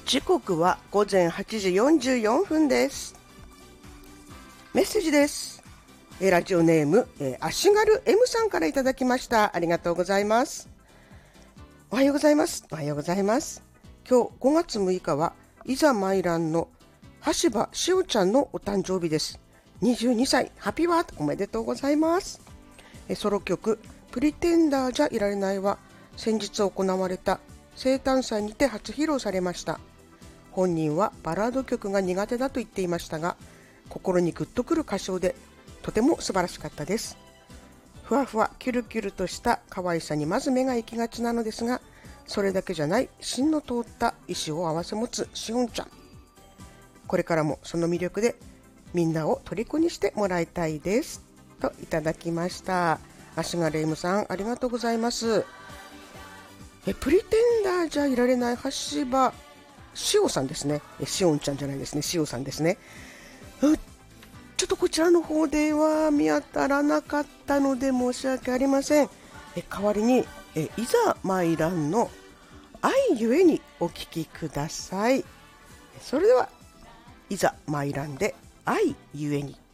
時刻は午前8時44分です。メッセージです。ラジオネーム、足軽 M さんからいただきました。ありがとうございます。おはようございます。おはようございます。今日5月6日はいざ参らんの橋場しおちゃんのお誕生日です。22歳、ハッピーバーおめでとうございます。ソロ曲プリテンダーじゃいられないは先日行われた生誕祭にて初披露されました。本人はバラード曲が苦手だと言っていましたが、心にグッとくる歌唱でとても素晴らしかったです。ふわふわキュルキュルとした可愛さにまず目が行きがちなのですが、それだけじゃない芯の通った意志を併せ持つしおんちゃん。これからもその魅力でみんなを虜にしてもらいたいですといただきました。足軽 M さんありがとうございます。プリテンダーじゃいられない橋場しおさんですね。しおんちゃんじゃないですね。しおさんですね。ちょっとこちらの方では見当たらなかったので申し訳ありません。代わりにいざ参らんの愛ゆえにお聞きください。それではいざ参らんで愛ゆえに。